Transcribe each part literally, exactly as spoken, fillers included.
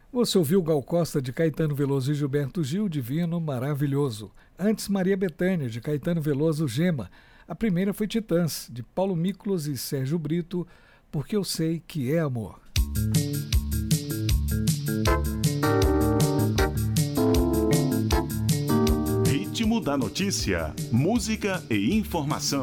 Você ouviu Gal Costa de Caetano Veloso e Gilberto Gil, Divino, Maravilhoso. Antes, Maria Bethânia de Caetano Veloso, Gema. A primeira foi Titãs, de Paulo Miklos e Sérgio Brito, Porque Eu Sei Que É Amor. Ritmo da notícia, música e informação.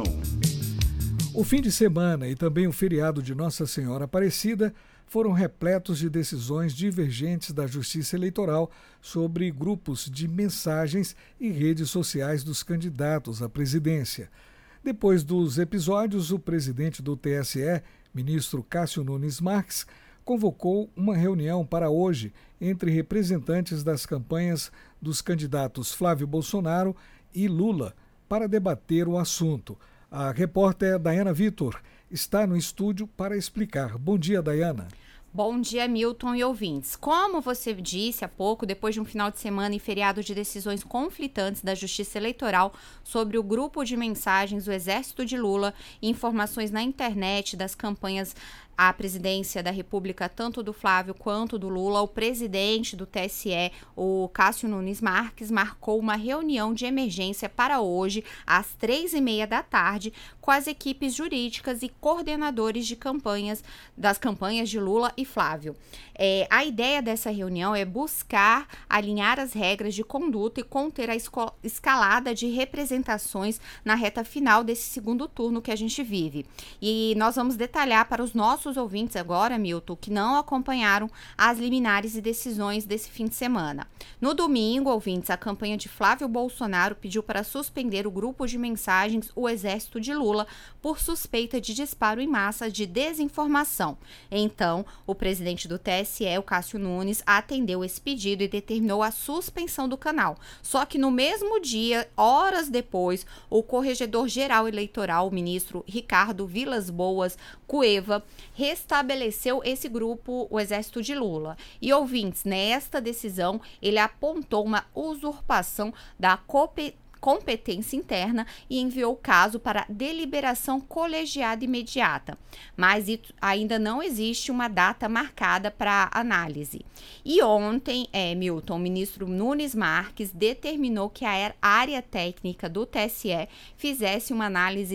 O fim de semana e também o feriado de Nossa Senhora Aparecida foram repletos de decisões divergentes da Justiça Eleitoral sobre grupos de mensagens e redes sociais dos candidatos à presidência. Depois dos episódios, o presidente do T S E, ministro Cássio Nunes Marques, convocou uma reunião para hoje entre representantes das campanhas dos candidatos Flávio Bolsonaro e Lula para debater o assunto. A repórter Dayana Vitor está no estúdio para explicar. Bom dia, Dayana. Bom dia, Milton e ouvintes. Como você disse há pouco, depois de um final de semana e feriado de decisões conflitantes da Justiça Eleitoral sobre o grupo de mensagens do Exército de Lula e informações na internet das campanhas à presidência da República, tanto do Flávio quanto do Lula, o presidente do T S E, o Cássio Nunes Marques, marcou uma reunião de emergência para hoje, às três e meia da tarde, com as equipes jurídicas e coordenadores de campanhas, das campanhas de Lula e Flávio. É, a ideia dessa reunião é buscar alinhar as regras de conduta e conter a esco- escalada de representações na reta final desse segundo turno que a gente vive. E nós vamos detalhar para os nossos ouvintes agora, Milton, que não acompanharam as liminares e decisões desse fim de semana. No domingo, ouvintes, a campanha de Flávio Bolsonaro pediu para suspender o grupo de mensagens O Exército de Lula por suspeita de disparo em massa de desinformação. Então, o presidente do T S E, o Cássio Nunes, atendeu esse pedido e determinou a suspensão do canal. Só que no mesmo dia, horas depois, o corregedor-geral eleitoral, o ministro Ricardo Vilas Boas Cueva, restabeleceu esse grupo, o Exército de Lula. E, ouvintes, nesta decisão, ele apontou uma usurpação da competência competência interna e enviou o caso para deliberação colegiada imediata. Mas ainda não existe uma data marcada para análise. E ontem, é, Milton, o ministro Nunes Marques determinou que a área técnica do T S E fizesse uma análise